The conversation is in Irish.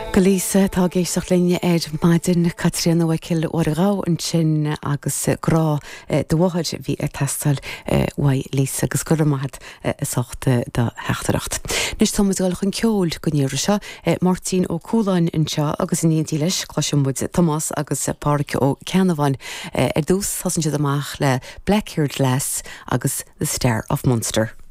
Golísa tá géisteach linne maidin Catriona Waikil orrá an sin agus grá dohaid bhí testal wai Lisa agus gurmad sochta da hechtaracht. Nis Thomas galach an ceol goníir se Martin ó Cúlain in seo agus in íon leis chluisiúmid Thomas agus Park ó Canavan dús hasan siad amach le Black-Haired Lass agus The Star of Munster.